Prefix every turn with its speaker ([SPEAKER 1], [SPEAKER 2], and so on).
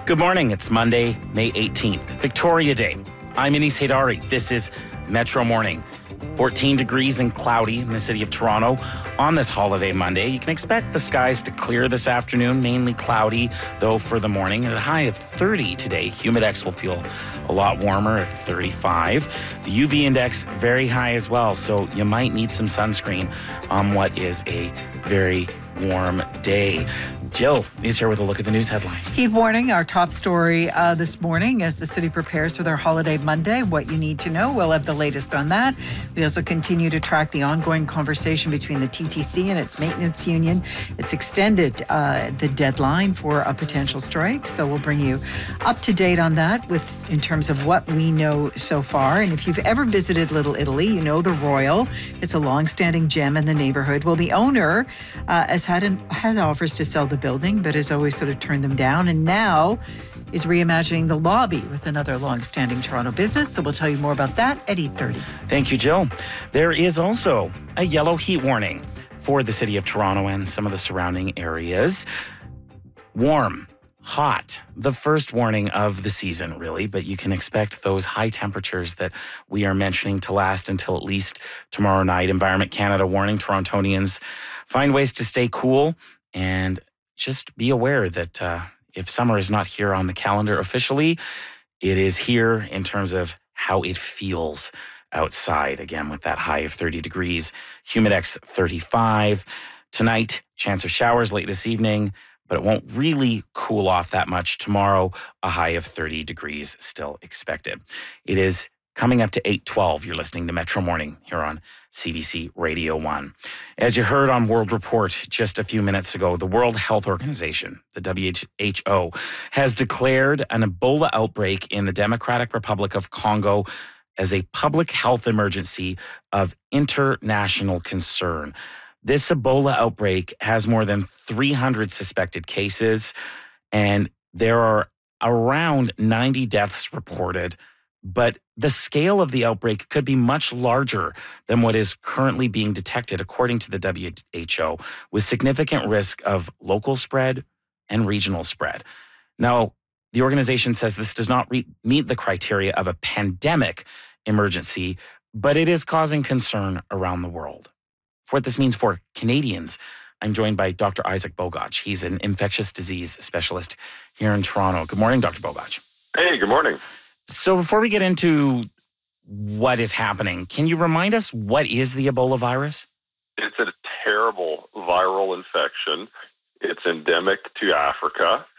[SPEAKER 1] Good morning. It's Monday, May 18th, Victoria Day. I'm Anis Haydari. This is Metro Morning. 14 degrees and cloudy in the city of Toronto on this holiday Monday. You can expect the skies to clear this afternoon, mainly cloudy, though, for the morning. At a high of 30 today, Humidex will feel a lot warmer at 35. The UV index very high as well, so you might need some sunscreen on what is a very warm day. Jill is here with a look at the news headlines.
[SPEAKER 2] Heat warning, our top story this morning as the city prepares for their holiday Monday. What you need to know, we'll have the latest on that. We also continue to track the ongoing conversation between the TTC and its maintenance union. It's extended the deadline for a potential strike, so we'll bring you up to date on that in terms of what we know so far. And if you've ever visited Little Italy, you know the Royal. It's a long-standing gem in the neighborhood. Well, the owner has offers to sell the building, but has always sort of turned them down, and now is reimagining the lobby with another long-standing Toronto business. So we'll tell you more about that at 8:30.
[SPEAKER 1] Thank you, Jill. There is also a yellow heat warning for the city of Toronto and some of the surrounding areas. Warm, hot, the first warning of the season, really, but you can expect those high temperatures that we are mentioning to last until at least tomorrow night. Environment Canada warning Torontonians find ways to stay cool, and just be aware that if summer is not here on the calendar officially, it is here in terms of how it feels outside. Again, with that high of 30 degrees, Humidex 35. Tonight, chance of showers late this evening, but it won't really cool off that much. Tomorrow, a high of 30 degrees still expected. It is coming up to 8:12. You're listening to Metro Morning here on CBC Radio 1. As you heard on World Report just a few minutes ago, the World Health Organization, the WHO, has declared an Ebola outbreak in the Democratic Republic of Congo as a public health emergency of international concern. This Ebola outbreak has more than 300 suspected cases, and there are around 90 deaths reported. But the scale of the outbreak could be much larger than what is currently being detected, according to the WHO, with significant risk of local spread and regional spread. Now, the organization says this does not meet the criteria of a pandemic emergency, but it is causing concern around the world. For what this means for Canadians, I'm joined by Dr. Isaac Bogoch. He's an infectious disease specialist here in Toronto. Good morning, Dr. Bogoch.
[SPEAKER 3] Hey, good morning.
[SPEAKER 1] So before we get into what is happening, can you remind us what is the Ebola virus?
[SPEAKER 3] It's a terrible viral infection. It's endemic to Africa.